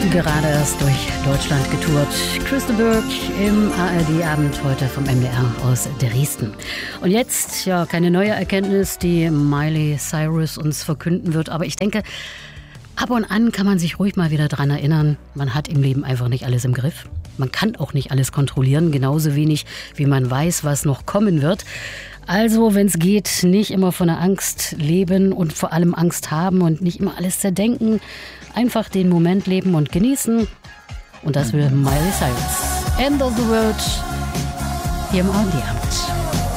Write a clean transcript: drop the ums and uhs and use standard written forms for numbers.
Gerade erst durch Deutschland getourt. Christa Burke im ARD-Abend heute vom MDR aus Dresden. Und jetzt, ja, keine neue Erkenntnis, die Miley Cyrus uns verkünden wird. Aber ich denke, ab und an kann man sich ruhig mal wieder dran erinnern, man hat im Leben einfach nicht alles im Griff. Man kann auch nicht alles kontrollieren, genauso wenig wie man weiß, was noch kommen wird. Also, wenn es geht, nicht immer von der Angst leben und vor allem Angst haben und nicht immer alles zerdenken. Einfach den Moment leben und genießen. Und das will Miley Cyrus. End of the World hier im ARD-Abend.